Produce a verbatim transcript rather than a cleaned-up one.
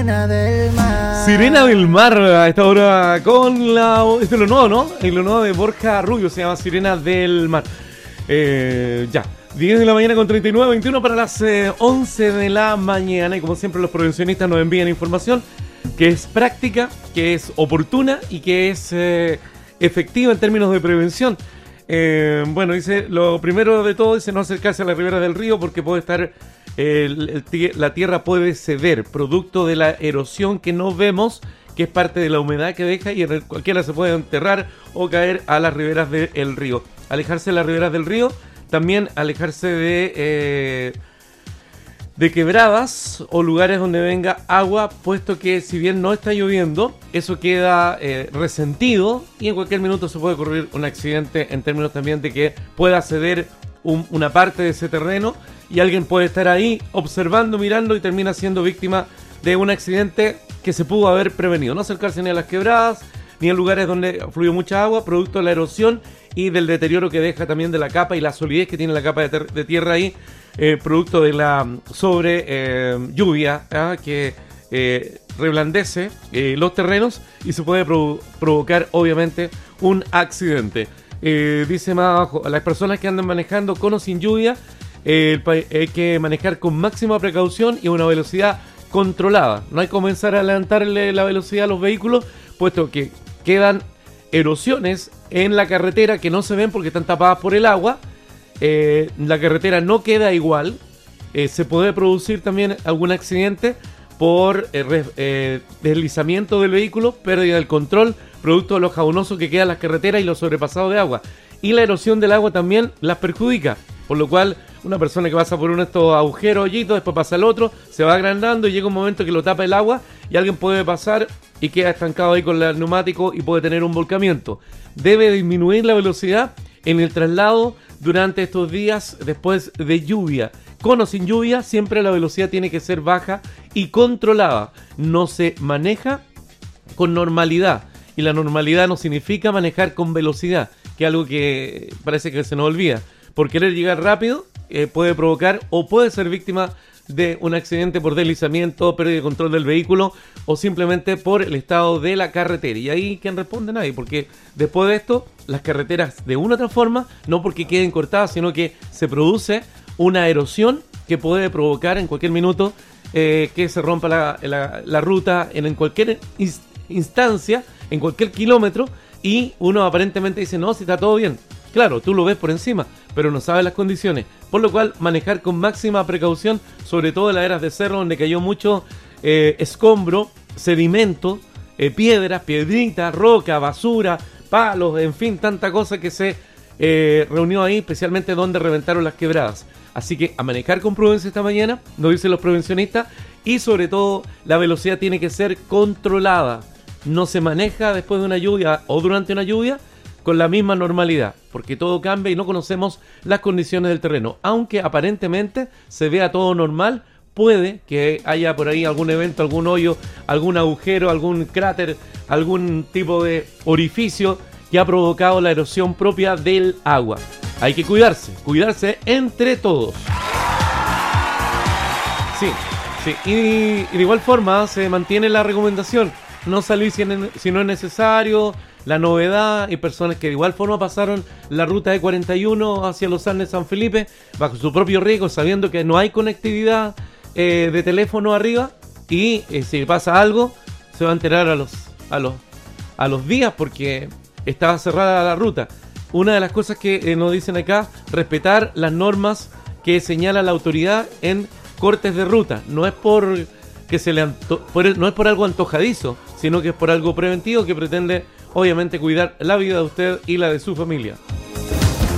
Sirena del mar. Sirena del mar, a esta hora con la... Esto es lo nuevo, ¿no? Es lo nuevo de Borja Rubio, se llama Sirena del mar. Eh, ya, diez de la mañana con treinta y nueve, veintiuno para las eh, once de la mañana. Y como siempre los prevencionistas nos envían información que es práctica, que es oportuna y que es eh, efectiva en términos de prevención. Eh, bueno, dice, lo primero de todo dice no acercarse a la ribera del río porque puede estar... El, el, la tierra puede ceder producto de la erosión que no vemos, que es parte de la humedad que deja, y en cualquiera se puede enterrar o caer a las riberas del río. Alejarse de las riberas del río, también alejarse de eh, de quebradas o lugares donde venga agua, puesto que si bien no está lloviendo, eso queda eh, resentido y en cualquier minuto se puede ocurrir un accidente en términos también de que pueda ceder un, una parte de ese terreno y alguien puede estar ahí observando, mirando y termina siendo víctima de un accidente que se pudo haber prevenido. No acercarse ni a las quebradas, ni a lugares donde fluyó mucha agua, producto de la erosión y del deterioro que deja también de la capa y la solidez que tiene la capa de, ter- de tierra ahí, eh, producto de la sobre eh, lluvia ¿eh? que eh, reblandece eh, los terrenos y se puede provo- provocar obviamente un accidente. Eh, dice más abajo, a las personas que andan manejando con o sin lluvia, Eh, hay que manejar con máxima precaución y a una velocidad controlada. No hay que comenzar a adelantarle la velocidad a los vehículos, puesto que quedan erosiones en la carretera que no se ven porque están tapadas por el agua. Eh, la carretera no queda igual. Eh, se puede producir también algún accidente por eh, re, eh, deslizamiento del vehículo, pérdida del control, producto de lo jaunoso que quedan las carreteras y los sobrepasados de agua. Y la erosión del agua también las perjudica, por lo cual una persona que pasa por uno de estos agujeros, hoyitos, después pasa el otro, se va agrandando y llega un momento que lo tapa el agua y alguien puede pasar y queda estancado ahí con el neumático y puede tener un volcamiento. Debe disminuir la velocidad en el traslado durante estos días después de lluvia. Con o sin lluvia, siempre la velocidad tiene que ser baja y controlada. No se maneja con normalidad. Y la normalidad no significa manejar con velocidad, que es algo que parece que se nos olvida. Por querer llegar rápido, eh, puede provocar o puede ser víctima de un accidente por deslizamiento, pérdida de control del vehículo o simplemente por el estado de la carretera. Y ahí, ¿quién responde? Nadie, porque después de esto, las carreteras de una u otra forma, no porque queden cortadas, sino que se produce una erosión que puede provocar en cualquier minuto eh, que se rompa la, la, la ruta en, en cualquier inst- instancia, en cualquier kilómetro, y uno aparentemente dice, no, si está todo bien. Claro, tú lo ves por encima, pero no sabes las condiciones. Por lo cual, manejar con máxima precaución, sobre todo en las eras de cerro, donde cayó mucho eh, escombro, sedimento, eh, piedras, piedritas, roca, basura, palos, en fin, tanta cosa que se eh, reunió ahí, especialmente donde reventaron las quebradas. Así que a manejar con prudencia esta mañana, nos dicen los prevencionistas, y sobre todo la velocidad tiene que ser controlada. No se maneja después de una lluvia o durante una lluvia con la misma normalidad, porque todo cambia y no conocemos las condiciones del terreno. Aunque aparentemente se vea todo normal, puede que haya por ahí algún evento, algún hoyo, algún agujero, algún cráter, algún tipo de orificio que ha provocado la erosión propia del agua. Hay que cuidarse, cuidarse entre todos. Sí, sí. Y, y de igual forma se mantiene la recomendación, no salir si, si no es necesario. La novedad, y personas que de igual forma pasaron la ruta E cuarenta y uno hacia los Andes San Felipe bajo su propio riesgo, sabiendo que no hay conectividad eh, de teléfono arriba, y eh, si pasa algo se va a enterar a los, a los, a los días porque estaba cerrada la ruta. Una de las cosas que eh, nos dicen acá, respetar las normas que señala la autoridad en cortes de ruta. No es por que se le anto- por, no es por algo antojadizo, sino que es por algo preventivo que pretende obviamente cuidar la vida de usted y la de su familia.